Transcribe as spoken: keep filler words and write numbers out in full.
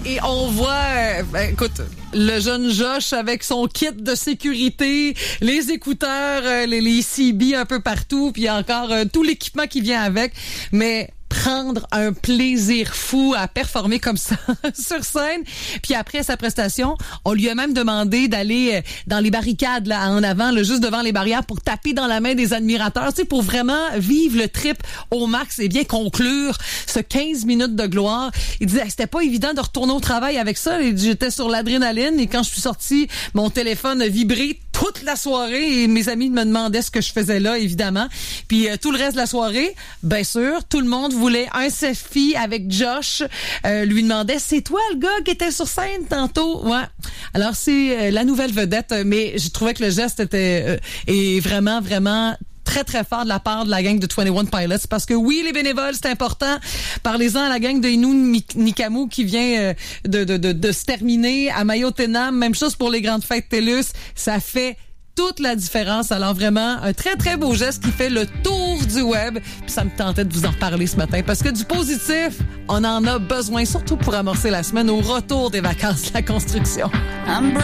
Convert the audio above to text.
et on voit, euh, ben, écoute, le jeune Josh avec son kit de sécurité, les écouteurs, euh, les, les C B un peu partout, puis encore euh, tout l'équipement qui vient avec. Mais prendre un plaisir fou à performer comme ça sur scène. Puis après sa prestation, on lui a même demandé d'aller dans les barricades là en avant, là, juste devant les barrières pour taper dans la main des admirateurs, tu sais, pour vraiment vivre le trip au max et bien conclure ce quinze minutes de gloire. Il disait, c'était pas évident de retourner au travail avec ça. J'étais sur l'adrénaline et quand je suis sortie, mon téléphone a vibré toute la soirée et mes amis me demandaient ce que je faisais là, évidemment. Puis euh, tout le reste de la soirée, bien sûr, tout le monde voulait un selfie avec Josh. Euh, lui demandait, c'est toi le gars qui était sur scène tantôt? Ouais. Alors c'est euh, la nouvelle vedette, mais je trouvais que le geste était euh, est vraiment, vraiment très, très fort de la part de la gang de vingt et un Pilots parce que oui, les bénévoles, c'est important. Parlez-en à la gang de Innu Nikamu qui vient euh, de, de, de, de se terminer à Mayo-Tenam. Même chose pour les grandes fêtes TELUS. Ça fait toute la différence. Alors vraiment, un très, très beau geste qui fait le tour du web. Puis ça me tentait de vous en parler ce matin parce que du positif, on en a besoin, surtout pour amorcer la semaine au retour des vacances de la construction.